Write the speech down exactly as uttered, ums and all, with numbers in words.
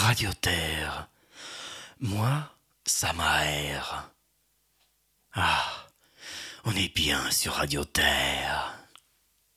Radio Terre. Moi, ça m'aère. Ah, on est bien sur Radio Terre.